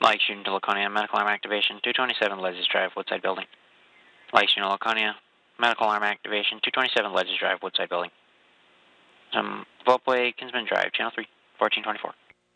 Light shooting to Laconia, medical arm activation, 227 Leslie's Drive, Woodside Building. Light shooting to Laconia, medical arm activation, 227 Leslie's Drive, Woodside Building. Volkway, Kinsman Drive, Channel 3, 1424.